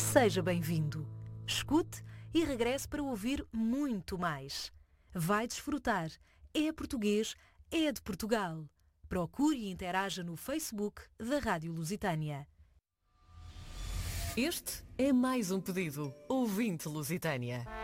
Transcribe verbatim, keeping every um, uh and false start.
Seja bem-vindo. Escute e regresse para ouvir muito mais. Vai desfrutar. É português, é de Portugal. Procure e interaja no Facebook da Rádio Lusitânia. Este é mais um pedido. Ouvinte Lusitânia.